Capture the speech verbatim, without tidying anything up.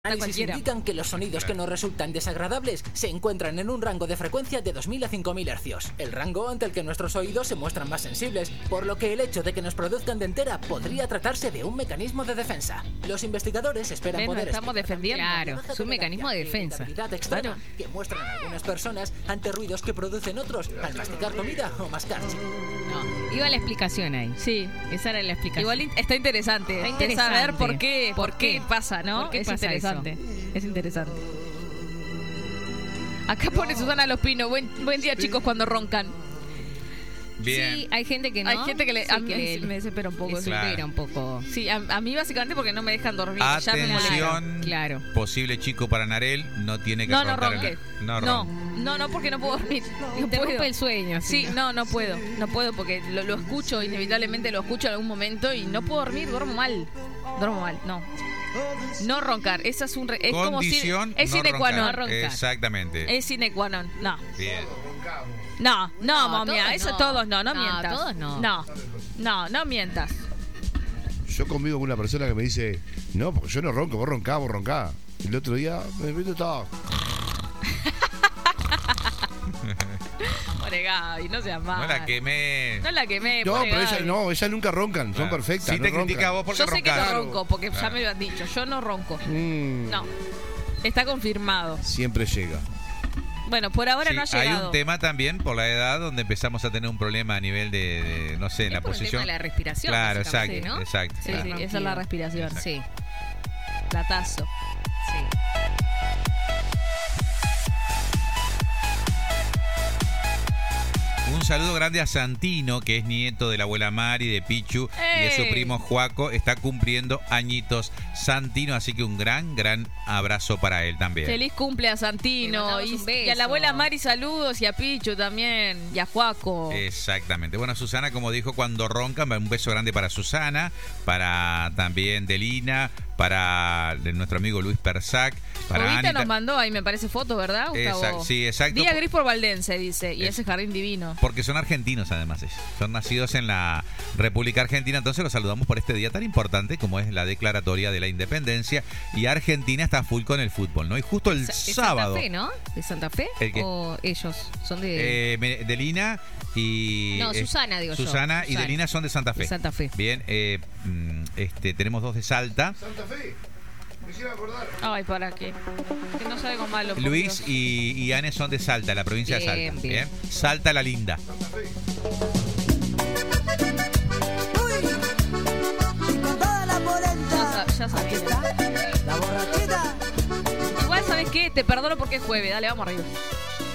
Análisis cualquiera. indican que los sonidos que nos resultan desagradables se encuentran en un rango de frecuencia de dos mil a cinco mil hercios, el rango ante el que nuestros oídos se muestran más sensibles, por lo que el hecho de que nos produzcan de entera podría tratarse de un mecanismo de defensa. Los investigadores esperan Ven, poder nos estamos explicar defendiendo. también Claro, la baja es un mecanismo de tolerancia e defensa. irritabilidad extrema Claro. que muestran algunas personas ante ruidos que producen otros al masticar comida o mascar chicle. No, iba la explicación ahí. Sí. Esa era la explicación. Igual in- está interesante. Está de interesante. saber por qué, por, ¿Por qué? qué? pasa, ¿no? ¿Por qué es pasa interesante. Es interesante. Acá pone Susana Lospino. Buen, buen día, chicos, cuando roncan. Bien. Sí, hay gente que no. Hay gente que le, Sí, a mí le- me desespera un poco. le eso. Claro. supera un poco. Sí, a, a mí básicamente porque no me dejan dormir. Ya me molesta. Atención, Claro. posible chico para Narel, no tiene que No, no roncar ronque. el- No, No, ron- no, no, porque no puedo dormir. No Te puedo. rompe el sueño. Sí, no, no puedo. No puedo porque lo, lo escucho, inevitablemente lo escucho en algún momento y no puedo dormir, duermo mal. Duermo mal, no. No roncar, esa es un re- es como si Condición, es no sine qua non. roncar. Exactamente. Es sine qua non. No. Bien. No, no, No, momia, todos eso no. todos no, no, No, mientas. todos no. No. No, no mientas. Yo convivo con una persona que me dice, no, porque yo no ronco, vos roncás, vos roncás. Y el otro día me meto todo. Pobre Gaby, no seas mal. No la quemé. No la quemé, No, pobre pero Gaby. ellas no, ellas nunca roncan, son Claro. perfectas. Sí no te roncan. critica a vos porque Yo sé que roncás. no ronco, porque ya Claro. me lo han dicho. Yo no ronco. Mm, No. Está confirmado. Siempre llega. Bueno, por ahora Sí, no ha hay llegado. un tema también por la edad donde empezamos a tener un problema a nivel de, de, no sé, en Es la por el tema posición. de la respiración. Claro, exacto, básicamente, ¿no? exacto. Sí, claro. sí, esa es la respiración. Sí, Platazo. sí. Un saludo grande a Santino, que es nieto de la abuela Mari, de Pichu y de su ¡Ey! primo Juaco. Está cumpliendo añitos Santino, así que un gran, gran abrazo para él también. Feliz cumple a Le Santino. mandamos Y, un beso. y a la abuela Mari saludos y a Pichu también. Y a Juaco. Exactamente. Bueno, Susana, como dijo, cuando roncan, un beso grande para Susana, para también Delina, para de nuestro amigo Luis Persac, para Jovita Anita. nos mandó ahí, me parece foto, ¿verdad, Gustavo? Exacto, sí, exacto. Día gris por Valdense, dice. Y Es- ese jardín divino. Porque son argentinos además ellos. Son nacidos en la República Argentina, entonces los saludamos por este día tan importante como es la declaratoria de la independencia. Y Argentina está full con el fútbol, ¿no? Y justo el Sa- ¿Es sábado. Santa Fe, no? ¿De Santa Fe? ¿El qué? ¿O ellos son de...? eh, me- Delina y. No, eh, Susana, digo yo. Susana y Susana. Delina son de Santa Fe. De Santa Fe. Bien, eh, mm, este, tenemos dos de Salta. Santa Fe, me hicieron acordar. Ay, ¿para qué? Que no sabe con malo. por Luis Dios. y, y Anne son de Salta, la provincia de Bien, Salta. bien. Salta la linda. Con toda la Ya, polenta. sa- ya sabía. La borrachita. Igual, ¿sabes qué? Te perdono porque es jueves. Dale, vamos arriba.